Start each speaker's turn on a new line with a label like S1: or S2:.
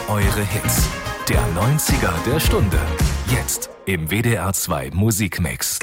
S1: eure Hits. Der 90er der Stunde. Jetzt im WDR 2 Musikmix.